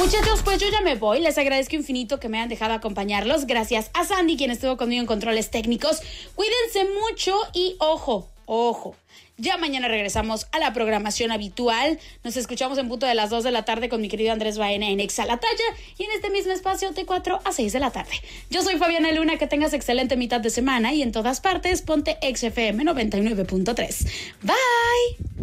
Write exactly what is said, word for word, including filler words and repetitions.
Muchachos, pues yo ya me voy. Les agradezco infinito que me hayan dejado acompañarlos. Gracias a Sandy, quien estuvo conmigo en controles técnicos. Cuídense mucho y ojo, ojo. Ya mañana regresamos a la programación habitual. Nos escuchamos en punto de las dos de la tarde con mi querido Andrés Baena en Exa La Talla y en este mismo espacio de cuatro a seis de la tarde. Yo soy Fabiana Luna, que tengas excelente mitad de semana y en todas partes ponte X F M noventa y nueve punto tres. Bye.